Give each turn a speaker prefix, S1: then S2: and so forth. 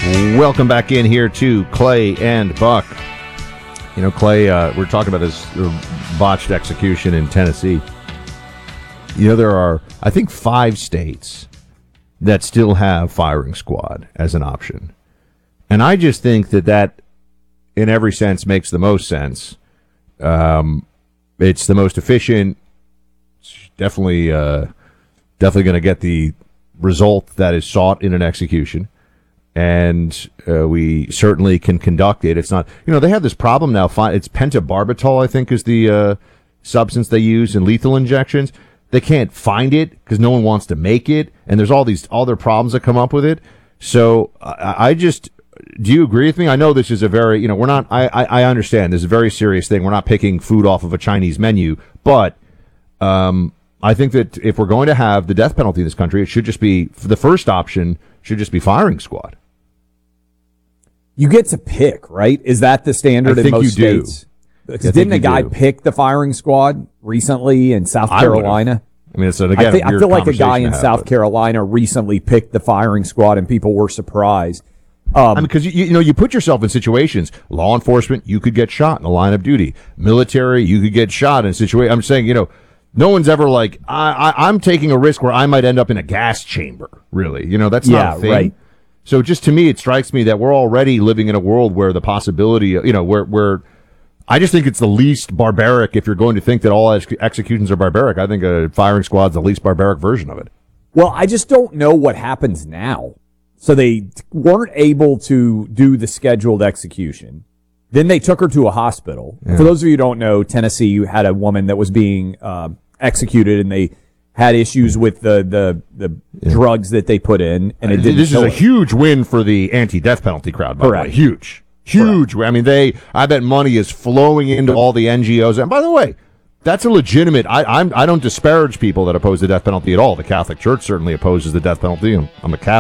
S1: Welcome back in here to Clay and Buck. You know, Clay, we're talking about his botched execution in Tennessee. You know, there are, I think, 5 states that still have firing squad as an option. And I just think that, in every sense, makes the most sense. It's the most efficient. It's definitely going to get the result that is sought in an execution. And we certainly can conduct it. It's not, you know, they have this problem now. It's pentobarbital, I think, is the substance they use in lethal injections. They can't find it because no one wants to make it, and there's all these other problems that come up with it. So I just, do you agree with me? I know this is a very, you know, we're not, I understand this is a very serious thing. We're not picking food off of a Chinese menu, but I think that if we're going to have the death penalty in this country, it should just be, the first option should just be firing squad.
S2: You get to pick, right? Is that the standard in most states? Didn't a guy pick the firing squad recently in South Carolina?
S1: I mean, it's again,
S2: I feel like a guy in South Carolina recently picked the firing squad, and people were surprised.
S1: I mean, because you put yourself in situations. Law enforcement, you could get shot in the line of duty. Military, you could get shot in a situation. I'm saying, you know, no one's ever like, I'm taking a risk where I might end up in a gas chamber. Really, you know, that's not a thing. Right. So just to me, it strikes me that we're already living in a world where the possibility, you know, where I just think it's the least barbaric. If you're going to think that all executions are barbaric, I think a firing squad's the least barbaric version of it.
S2: Well, I just don't know what happens now. So they weren't able to do the scheduled execution. Then they took her to a hospital. Yeah. For those of you who don't know, Tennessee had a woman that was being executed, and they had issues with the drugs that they put in, and it didn't.
S1: This is a huge win for the anti-death penalty crowd, by the way. Huge. Correct. I mean, I bet money is flowing into all the NGOs. And by the way, that's a legitimate. I don't disparage people that oppose the death penalty at all. The Catholic Church certainly opposes the death penalty. I'm a Catholic.